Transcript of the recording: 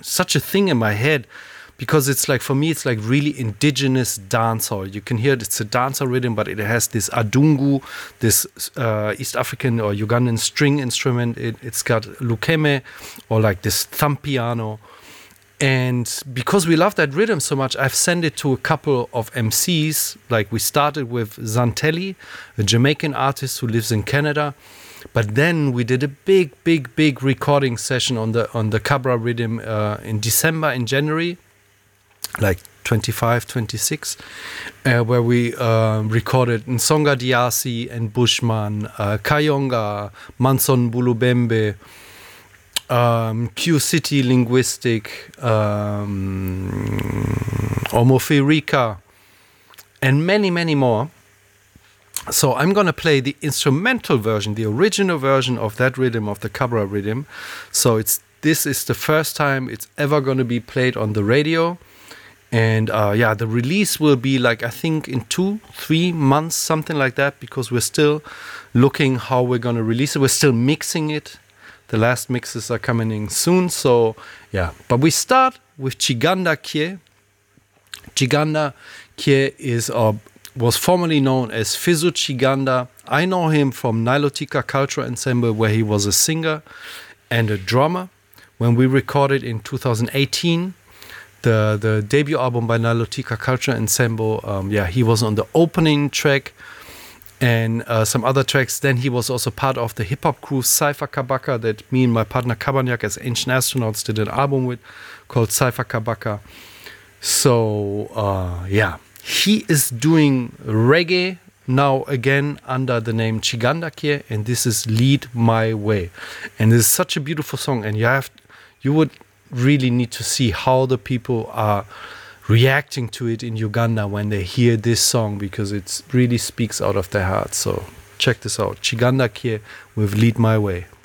such a thing in my head, because it's like, for me, it's like really indigenous dancehall. You can hear it's a dancehall rhythm, but it has this adungu, this East African or Ugandan string instrument. It's got lukeme, or like this thumb piano. And because we love that rhythm so much, I've sent it to a couple of MCs. Like, we started with Zantelli, a Jamaican artist who lives in Canada. But then we did a big recording session on the Cabra rhythm in December and January, like 25, 26, where we recorded Nsonga Diasi and Bushman, Kayonga, Manson Bulubembe, Q City Linguistic, Omofirika, and many more. So I'm going to play the instrumental version, the original version of that rhythm, of the Cabra rhythm. So this is the first time it's ever going to be played on the radio. And the release will be like, I think in 2-3 months, something like that, because we're still looking how we're going to release it. We're still mixing it. The last mixes are coming in soon. So yeah, but we start with Chiganda Kie. Chiganda Kie was formerly known as Fizu Chiganda. I know him from Nilotika Cultural Ensemble, where he was a singer and a drummer. When we recorded in 2018, the debut album by Nilotika Cultural Ensemble, he was on the opening track and some other tracks. Then he was also part of the hip-hop crew Cypher Kabaka that me and my partner Kabanyak as Ancient Astronauts did an album with called Cypher Kabaka. So, he is doing reggae now again under the name Chiganda Kie, and this is Lead My Way. And this is such a beautiful song, and you would really need to see how the people are reacting to it in Uganda when they hear this song, because it really speaks out of their hearts. So check this out, Chiganda Kie with Lead My Way.